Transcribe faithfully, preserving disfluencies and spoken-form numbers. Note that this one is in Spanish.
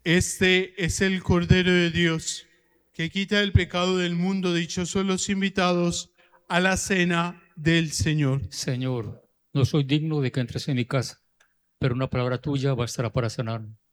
Este es el Cordero de Dios, que quita el pecado del mundo. Dichosos los invitados a la cena del Señor. Señor, no soy digno de que entres en mi casa, pero una palabra tuya bastará para sanarme.